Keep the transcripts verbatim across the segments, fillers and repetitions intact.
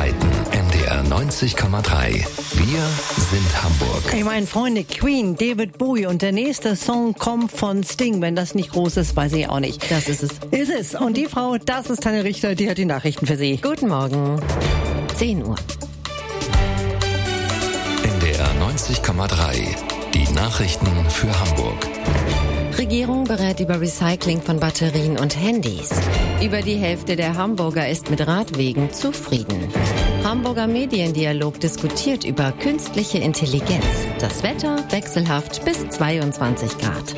Zeiten. N D R neunzig Komma drei. Wir sind Hamburg. Ich meine, Freunde, Queen, David Bowie und der nächste Song kommt von Sting. Wenn das nicht groß ist, weiß ich auch nicht. Das ist es. Ist es. Und die Frau, das ist Tanja Richter, die hat die Nachrichten für Sie. Guten Morgen. zehn Uhr. N D R neunzig Komma drei. Die Nachrichten für Hamburg. Regierung berät über Recycling von Batterien und Handys. Über die Hälfte der Hamburger ist mit Radwegen zufrieden. Hamburger Mediendialog diskutiert über künstliche Intelligenz. Das Wetter wechselhaft bis zweiundzwanzig Grad.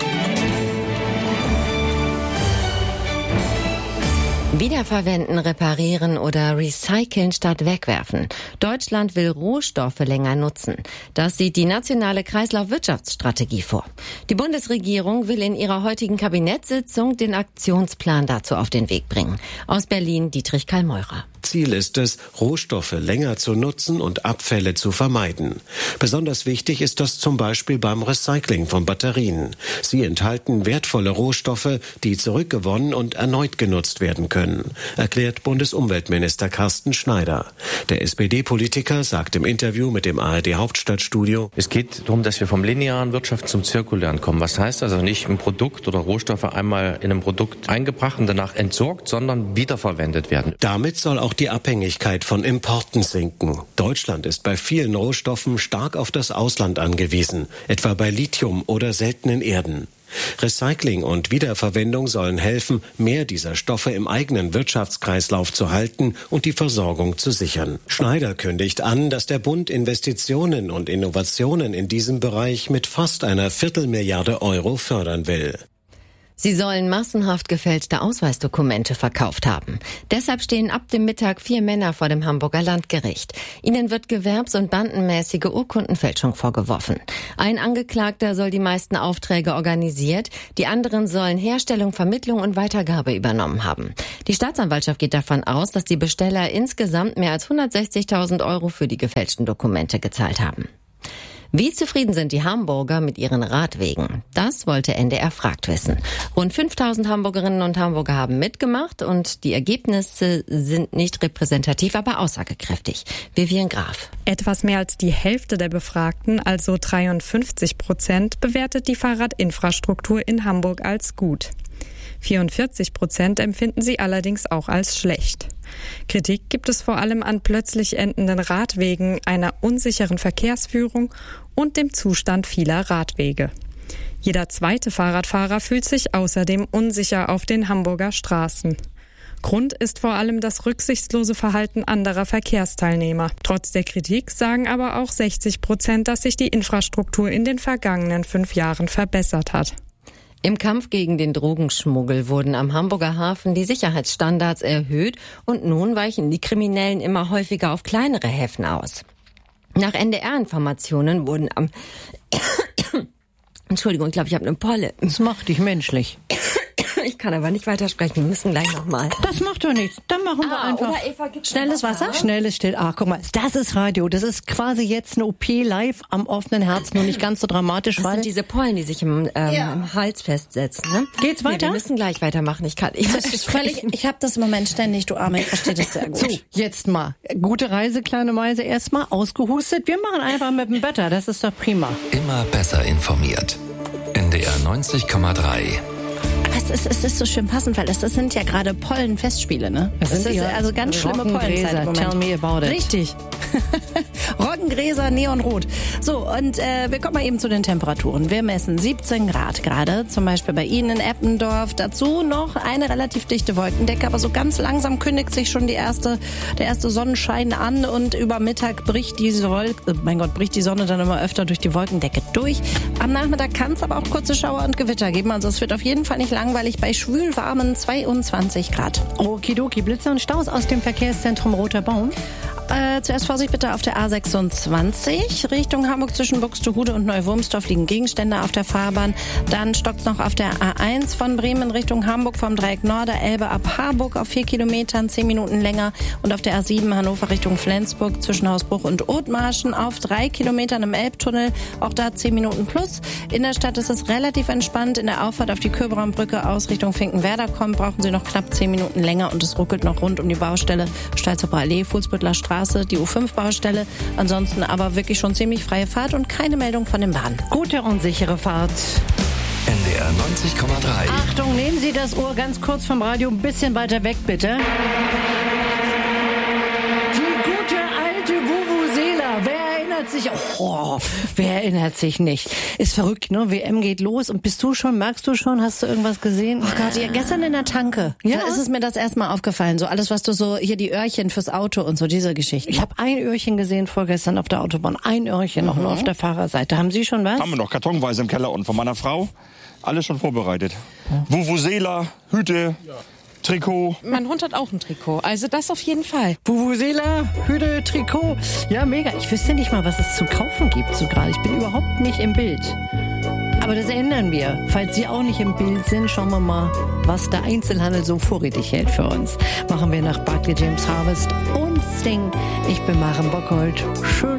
Wiederverwenden, reparieren oder recyceln statt wegwerfen. Deutschland will Rohstoffe länger nutzen. Das sieht die nationale Kreislaufwirtschaftsstrategie vor. Die Bundesregierung will in ihrer heutigen Kabinettssitzung den Aktionsplan dazu auf den Weg bringen. Aus Berlin Dietrich Kallmeurer. Ziel ist es, Rohstoffe länger zu nutzen und Abfälle zu vermeiden. Besonders wichtig ist das zum Beispiel beim Recycling von Batterien. Sie enthalten wertvolle Rohstoffe, die zurückgewonnen und erneut genutzt werden können, erklärt Bundesumweltminister Carsten Schneider. Der S P D-Politiker sagt im Interview mit dem A R D-Hauptstadtstudio: Es geht darum, dass wir vom linearen Wirtschaft zum zirkulären kommen. Was heißt also nicht ein Produkt oder Rohstoffe einmal in einem Produkt eingebracht und danach entsorgt, sondern wiederverwendet werden. Damit soll auch die Abhängigkeit von Importen sinken. Deutschland ist bei vielen Rohstoffen stark auf das Ausland angewiesen, etwa bei Lithium oder seltenen Erden. Recycling und Wiederverwendung sollen helfen, mehr dieser Stoffe im eigenen Wirtschaftskreislauf zu halten und die Versorgung zu sichern. Schneider kündigt an, dass der Bund Investitionen und Innovationen in diesem Bereich mit fast einer Viertelmilliarde Euro fördern will. Sie sollen massenhaft gefälschte Ausweisdokumente verkauft haben. Deshalb stehen ab dem Mittag vier Männer vor dem Hamburger Landgericht. Ihnen wird gewerbs- und bandenmäßige Urkundenfälschung vorgeworfen. Ein Angeklagter soll die meisten Aufträge organisiert, die anderen sollen Herstellung, Vermittlung und Weitergabe übernommen haben. Die Staatsanwaltschaft geht davon aus, dass die Besteller insgesamt mehr als hundertsechzigtausend Euro für die gefälschten Dokumente gezahlt haben. Wie zufrieden sind die Hamburger mit ihren Radwegen? Das wollte N D R fragt wissen. Rund fünftausend Hamburgerinnen und Hamburger haben mitgemacht und die Ergebnisse sind nicht repräsentativ, aber aussagekräftig. Vivian Graf. Etwas mehr als die Hälfte der Befragten, also dreiundfünfzig Prozent, bewertet die Fahrradinfrastruktur in Hamburg als gut. vierundvierzig Prozent empfinden sie allerdings auch als schlecht. Kritik gibt es vor allem an plötzlich endenden Radwegen, einer unsicheren Verkehrsführung und dem Zustand vieler Radwege. Jeder zweite Fahrradfahrer fühlt sich außerdem unsicher auf den Hamburger Straßen. Grund ist vor allem das rücksichtslose Verhalten anderer Verkehrsteilnehmer. Trotz der Kritik sagen aber auch sechzig Prozent, dass sich die Infrastruktur in den vergangenen fünf Jahren verbessert hat. Im Kampf gegen den Drogenschmuggel wurden am Hamburger Hafen die Sicherheitsstandards erhöht und nun weichen die Kriminellen immer häufiger auf kleinere Häfen aus. Nach N D R-Informationen wurden am Entschuldigung, ich glaube, ich habe eine Polle. Das macht dich menschlich. Ich kann aber nicht weitersprechen. Wir müssen gleich nochmal. Das macht doch nichts. Dann machen wir ah, einfach. Oder Eva, gibt's schnelles Wasser? Wasser? Schnelles still. Ah, guck mal, das ist Radio. Das ist quasi jetzt eine O P live am offenen Herzen und nicht ganz so dramatisch. Das weil sind diese Pollen, die sich im, ähm, ja. im Hals festsetzen. Ne? Geht's weiter? Nee, wir müssen gleich weitermachen. Ich kann nicht. Das ist völlig, ich habe das im Moment ständig, du Arme. Ich verstehe das sehr gut. So, jetzt mal. Gute Reise, kleine Meise. Erstmal ausgehustet. Wir machen einfach mit dem Wetter. Das ist doch prima. Immer besser informiert. N D R neunzig Komma drei. Es ist, es ist so schön passend, weil das, das sind ja gerade Pollenfestspiele, ne? Das, das sind ist also ganz schlimme Pollenzeit im Moment. Tell me about it. Richtig. Roggengräser, Neonrot. So, und äh, wir kommen mal eben zu den Temperaturen. Wir messen siebzehn Grad gerade, zum Beispiel bei Ihnen in Eppendorf. Dazu noch eine relativ dichte Wolkendecke, aber so ganz langsam kündigt sich schon die erste, der erste Sonnenschein an und über Mittag bricht diese Wolke, mein Gott, bricht die Sonne dann immer öfter durch die Wolkendecke durch. Am Nachmittag kann es aber auch kurze Schauer und Gewitter geben, also es wird auf jeden Fall nicht langweilig bei schwülwarmen zweiundzwanzig Grad. Okidoki, Blitze und Staus aus dem Verkehrszentrum Roter Baum. Äh, zuerst Vorsicht bitte auf der A sechsundzwanzig. Richtung Hamburg zwischen Buxtehude und Neuwurmsdorf liegen Gegenstände auf der Fahrbahn. Dann stockt es noch auf der A eins von Bremen Richtung Hamburg vom Dreieck Norder Elbe ab Harburg auf vier Kilometern, zehn Minuten länger. Und auf der A sieben Hannover Richtung Flensburg zwischen Hausbruch und Othmarschen auf drei Kilometern im Elbtunnel. Auch da zehn Minuten plus. In der Stadt ist es relativ entspannt. In der Auffahrt auf die Köbraumbrücke aus Richtung Finkenwerder kommen, brauchen Sie noch knapp zehn Minuten länger und es ruckelt noch rund um die Baustelle Stalzhofer Allee, Fuhlsbüttler Straße Straße, die U fünf Baustelle. Ansonsten aber wirklich schon ziemlich freie Fahrt und keine Meldung von den Bahnen. Gute und sichere Fahrt. N D R neunzig Komma drei. Achtung, nehmen Sie das Ohr ganz kurz vom Radio ein bisschen weiter weg, bitte. Die gute alte Vuvuzela. Wer erinnert sich? Oh, wer erinnert sich nicht? Ist verrückt, ne? W M geht los. Und bist du schon, merkst du schon, hast du irgendwas gesehen? Oh Gott, ja, gestern in der Tanke. Ja? Da ist es mir das erstmal aufgefallen. So alles, was du so, hier die Öhrchen fürs Auto und so, diese Geschichten. Ich habe ein Öhrchen gesehen vorgestern auf der Autobahn. Ein Öhrchen, auch mhm. nur auf der Fahrerseite. Haben Sie schon was? Haben wir noch, kartonweise im Keller. Und von meiner Frau alles schon vorbereitet. Ja. Vuvuzela, Hüte, ja. Trikot. Mein Hund hat auch ein Trikot, also das auf jeden Fall. Vuvuzela, Hüte, Trikot. Ja, mega. Ich wüsste nicht mal, was es zu kaufen gibt so gerade. Ich bin überhaupt nicht im Bild. Aber das ändern wir. Falls Sie auch nicht im Bild sind, schauen wir mal, was der Einzelhandel so vorrätig hält für uns. Machen wir nach Barclay James Harvest und Sting. Ich bin Maren Bockhold. Schön.